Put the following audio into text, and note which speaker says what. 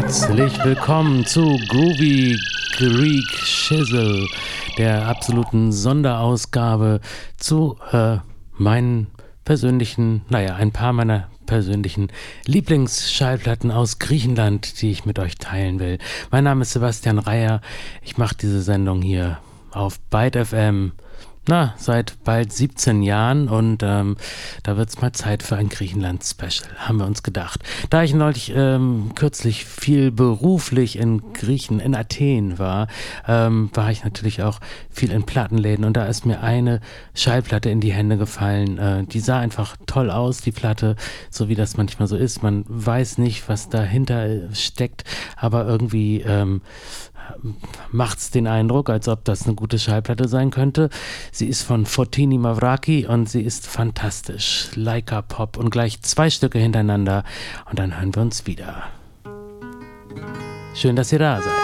Speaker 1: Herzlich willkommen zu Groovy Greek Shizzle, der absoluten Sonderausgabe zu meinen persönlichen, ein paar meiner persönlichen Lieblingsschallplatten aus Griechenland, die ich mit euch teilen will. Mein Name ist Sebastian Reier. Ich mache diese Sendung hier auf Byte FM seit bald 17 Jahren und da wird es mal Zeit für ein Griechenland-Special, haben wir uns gedacht. Da ich neulich kürzlich viel beruflich in Athen war, war ich natürlich auch viel in Plattenläden und da ist mir eine Schallplatte in die Hände gefallen. Die sah einfach toll aus, die Platte, so wie das manchmal so ist. Man weiß nicht, was dahinter steckt, aber irgendwie macht's den Eindruck, als ob das eine gute Schallplatte sein könnte. Sie ist von Fotini Mavraki und sie ist fantastisch. Laika Pop und gleich 2 Stücke hintereinander und dann hören wir uns wieder. Schön, dass ihr da seid.